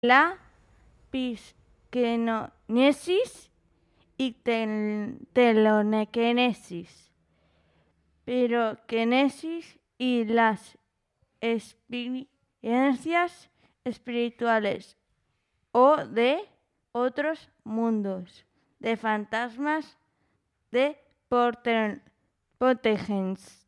la pisquenonesis y telonequenesis, piroquenesis y las experiencias espirituales o de otros mundos, de fantasmas, de poltergeist.